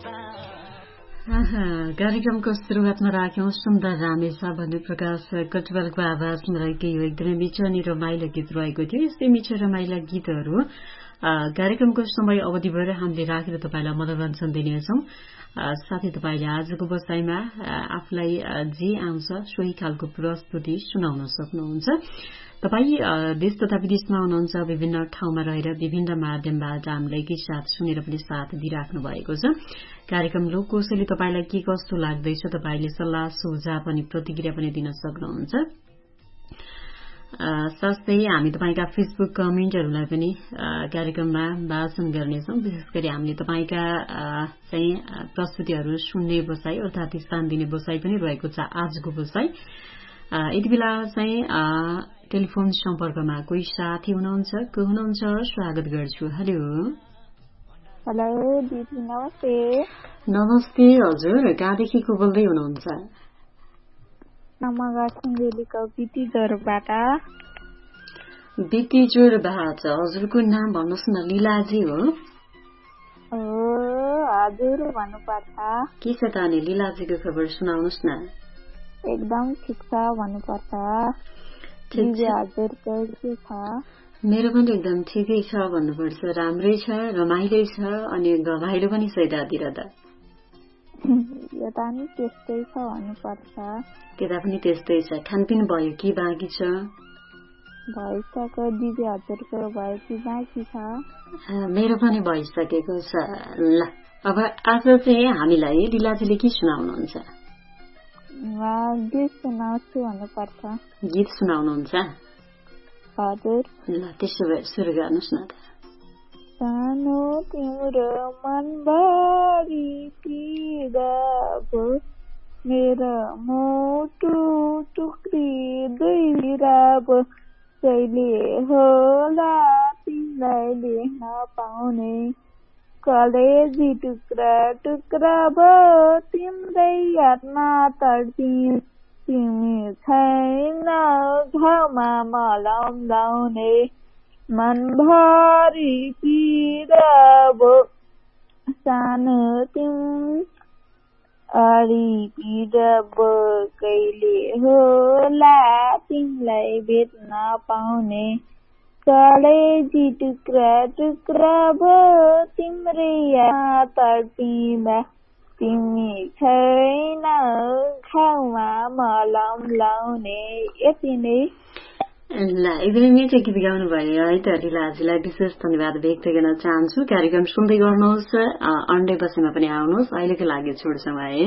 कार्यक्रमको सुरुवातमा राख्यौं सुन्दर रामेछा भन्ने प्रकाश कटवालको आवाजमा रहेको यो एकदमै मिठो अनि रमाइलो गीत रहेको थियो। यस्तै मिठो रमाइला गीतहरू कार्यक्रमको समय अवधिभर हामीले राखेर तपाईलाई मनोरञ्जन दिनेछौं। साथै तपाईले आजको बसाइमा आफूलाई जे आउँछ सोही खालको प्रस्तुति सुनाउन सक्नुहुन्छ। तपाई देश तथा विदेशमा हुनुहुन्छ, विभिन्न ठाउँमा रहेर विभिन्न माध्यमबाट हामीलाई के साथ सुनेर पनि साथ दिइराख्नु भएको छ। कार्यक्रम लोककोशली तपाईलाई के कस्तो लाग्दैछ, तपाईले सल्लाह सुझाव अनि प्रतिक्रिया पनि दिन सक्नुहुन्छ। साथै हामी तपाईका फेसबुक कमेन्टहरूलाई पनि कार्यक्रममा वाचन गर्नेछौं। विशेष गरी हामीले तपाईका चाहिँ प्रस्तुतिहरू सुन्ने बसाई अर्थात स्थान दिने बसाई पनि रहेको छ आजको बसाई। यति बेला चाहिँ टेलिफोन सम्पर्कमा कोही साथी हुनुहुन्छ, को हुनुहुन्छ, स्वागत गर्छु। हेलो हेलो दिदी, नमस्ते। नमस्ते हजुर, कहाँदेखि को बोल्दै हुनुहुन्छ? बितिजोरबाट। हजुरको नाम भन्नुहोस् न, लीलाजी हो? हजुर भन्नुपर्छ। के छ त अनि लीलाजीको खबर सुनाउनुहोस् न। एकदम ठिक छ भन्नुपर्छ। हजुरको के छ? मेरो पनि एकदम ठिकै छ भन्नुपर्छ, राम्रै छ, रमाइलो छ अनि रमाइलो पनि छ यतातिर त। यता नि त्यस्तै छ भन्नुपर्छ। त्यता पनि त्यस्तै छ। खानपिन भयो कि बाँकी छ? भइसक्यो दिदी, हजुरको भयो कि बाँकी छ? मेरो पनि भइसकेको छ। ल अब आज चाहिँ हामीलाई लीलाजीले के सुनाउनुहुन्छ? गीत सुनाउँछु भन्नुपर्छ। गीत सुनाउनुहुन्छ? हजुर। ल त्यसो भए सुरु गर्नुहोस् न त। सानो तिम्रो मनभरि पीडा भो, मेरो मुटु टुक्रिँदै राबो, कहिले होला तिमीलाई देख्न पाउने, कलेजी टुक्रा टुक्रा भयो तिम्रै यादमा तड्पिँ, तिमी छैन घाउमा मलम लाउने, मनभरि पीडा भो, सानो तिमी पीडा भो, कहिले होला तिमीलाई भेट्न पाउने, कलेजी टुक्रा टुक्रा भो तिम्रै यादमा तड्पिँदा, तिमी छैन घाउमा मलम लाउने। यति नै। ल एकदमै मिठो गीत गाउनु भयो है त लीलाजीलाई विशेष धन्यवाद व्यक्त गर्न चाहन्छु। कार्यक्रम सुन्दै गर्नुहोस्, अन्डे बसेमा पनि आउनुहोस्। अहिलेको लागि छोड्छौँ है।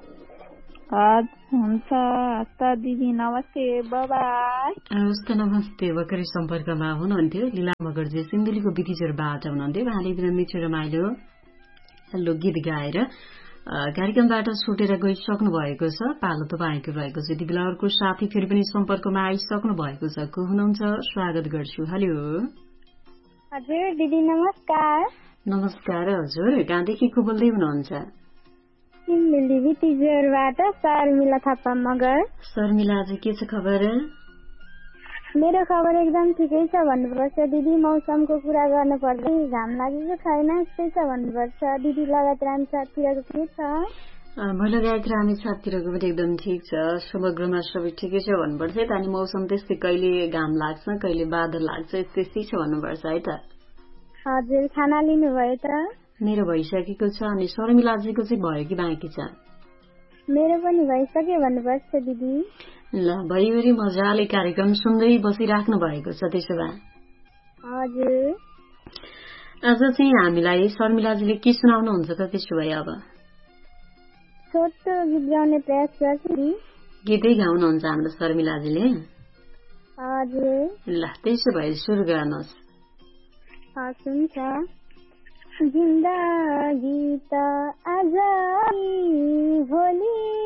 हुन्छ हस्त दिदी, नमस्ते, बाई। हस्त नमस्ते। भर्खरै सम्पर्कमा हुनुहुन्थ्यो लीला मगरजी, सिन्धुलीको बितिजोरबाट हुनुहुन्थ्यो। उहाँले एकदम मिठो रमाइलो गीत गाएर कार्यक्रमबाट छुटेर गइसक्नु भएको छ। पालो तपाईँको रहेको छ। यति बेला अर्को साथी फेरि पनि सम्पर्कमा आइसक्नु भएको छ। को हुनुहुन्छ, स्वागत गर्छु। हेलो हजुर दिदी, नमस्कार। नमस्कार हजुर, कहाँदेखि को बोल्दै हुनुहुन्छ? सिन्धुली बितिजोरबाट शर्मिला थापा मगर। शर्मिलाजी, के छ खबर? मेरो खबर एकदम ठिकै छ भन्नुपर्छ दिदी। मौसमको कुरा गर्नुपर्दा घाम लागेको छैन, यस्तै छ भन्नुपर्छ दिदी। लगायत रामेछापतिरको के छ? लगायत रामेछापतिरको पनि एकदम ठिक छ। समग्रमा सबै ठिकै छ भन्नुपर्छ। यता नि मौसम त्यस्तै, कहिले घाम लाग्छ कहिले बादल लाग्छ, यस्तै छ भन्नुपर्छ है त। हजुर, खाना लिनुभयो त? मेरो भइसकेको छ। अनि शर्मिलाजीको चाहिँ भयो कि बाँकी छ? मेरो पनि भइसक्यो भन्नुपर्छ दिदी। ल भरिभरि मजाले कार्यक्रम सुन्दै बसिराख्नु भएको छ त्यसो भए? हजुर। आज चाहिँ हामीलाई शर्मिलाजीले के सुनाउनुहुन्छ त त्यसो भए? अब छोटो गीत गाउने प्रयास गर्छु। गीतै गाउनुहुन्छ हाम्रो शर्मिलाजीले? हजुर। ल त्यसो भए सुरु गर्नुहोस्। हुन्छ। जिन्दगी त आज भोलि